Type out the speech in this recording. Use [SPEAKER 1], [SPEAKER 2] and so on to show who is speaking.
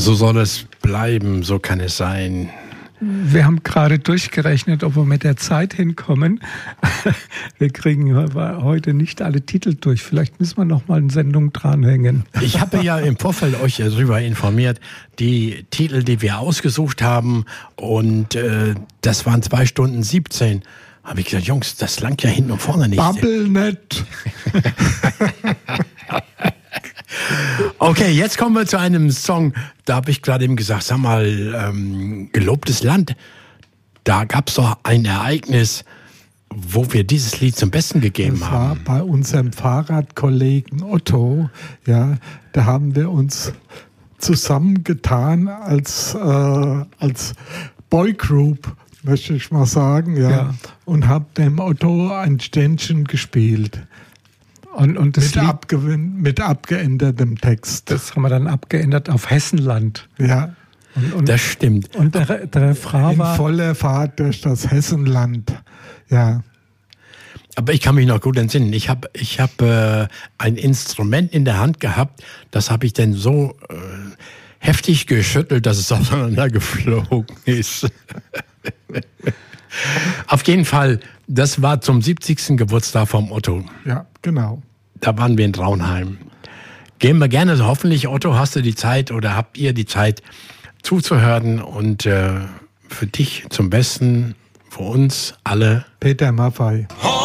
[SPEAKER 1] So soll es bleiben, so kann es sein.
[SPEAKER 2] Wir haben gerade durchgerechnet, ob wir mit der Zeit hinkommen. Wir kriegen heute nicht alle Titel durch. Vielleicht müssen wir noch mal eine Sendung dranhängen.
[SPEAKER 1] Ich habe ja im Vorfeld euch darüber informiert, die Titel, die wir ausgesucht haben. Und das waren 2 Stunden 17. Habe ich gesagt, Jungs, das langt ja hinten und vorne nicht.
[SPEAKER 2] Babbel nicht.
[SPEAKER 1] Okay, jetzt kommen wir zu einem Song, da habe ich gerade eben gesagt, sag mal, gelobtes Land, da gab es doch ein Ereignis, wo wir dieses Lied zum Besten gegeben haben.
[SPEAKER 3] Das war bei unserem Fahrradkollegen Otto, ja, da haben wir uns zusammengetan als Boygroup, möchte ich mal sagen, ja. Und habe dem Otto ein Ständchen gespielt. Und das mit abgeändertem Text.
[SPEAKER 2] Das haben wir dann abgeändert auf Hessenland.
[SPEAKER 3] Ja.
[SPEAKER 1] Und das stimmt.
[SPEAKER 2] Und der Refrain war...
[SPEAKER 3] In voller Fahrt durch das Hessenland. Ja.
[SPEAKER 1] Aber ich kann mich noch gut entsinnen. Ich hab ein Instrument in der Hand gehabt, das habe ich dann so heftig geschüttelt, dass es auseinander geflogen ist. Auf jeden Fall, das war zum 70. Geburtstag vom Otto.
[SPEAKER 3] Ja, genau.
[SPEAKER 1] Da waren wir in Traunheim. Gehen wir gerne, also hoffentlich, Otto, hast du die Zeit oder habt ihr die Zeit zuzuhören und für dich zum Besten, für uns alle.
[SPEAKER 3] Peter Maffay.